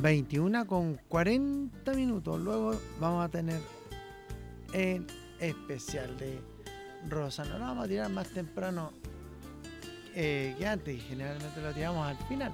21:40. Luego vamos a tener el especial de Rosa. No lo vamos a tirar más temprano que antes, y generalmente lo tiramos al final.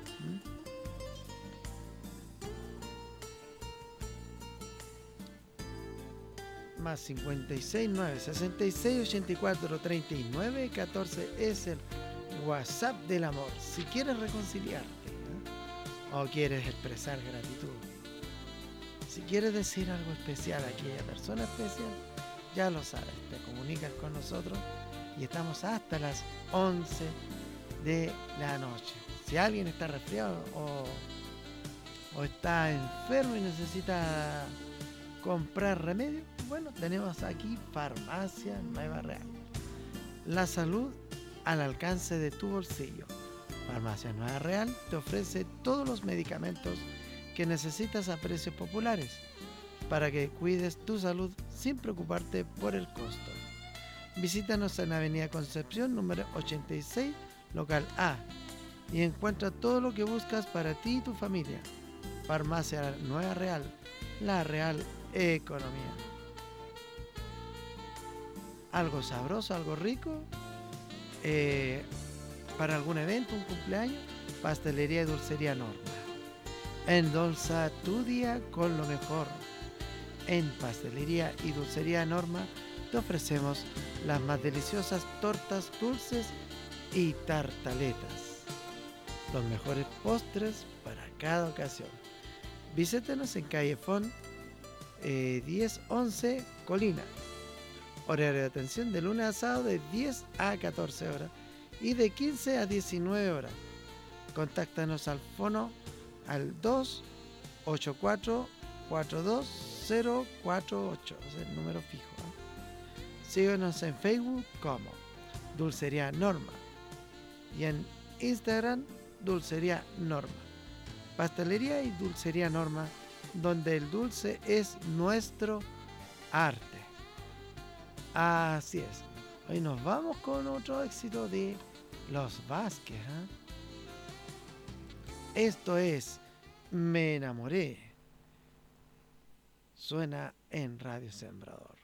Más 56 9 66 84 39 14 es el WhatsApp del amor. Si quieres reconciliarte, o quieres expresar gratitud, si quieres decir algo especial a aquella persona especial, ya lo sabes, te comunicas con nosotros y estamos hasta las 11 de la noche. Si alguien está resfriado o está enfermo y necesita comprar remedio, bueno, tenemos aquí Farmacia Nueva Real. La salud al alcance de tu bolsillo. Farmacia Nueva Real te ofrece todos los medicamentos que necesitas a precios populares para que cuides tu salud sin preocuparte por el costo. Visítanos en Avenida Concepción, número 86, local A, y encuentra todo lo que buscas para ti y tu familia. Farmacia Nueva Real, la real economía. Algo sabroso, algo rico, para algún evento, un cumpleaños. Pastelería y dulcería Norma. Endulza tu día con lo mejor. En Pastelería y Dulcería Norma te ofrecemos las más deliciosas tortas dulces y tartaletas. Los mejores postres para cada ocasión. Visítenos en calle Fon 1011 Colina. Horario de atención de lunes a sábado de 10 a 14 horas y de 15 a 19 horas. Contáctanos al fono al 284-42048, es el número fijo. Síguenos en Facebook como Dulcería Norma y en Instagram Dulcería Norma. Pastelería y Dulcería Norma, donde el dulce es nuestro arte. Así es. Hoy nos vamos con otro éxito de Los Vázquez. Esto es Me enamoré. Suena en Radio Sembrador.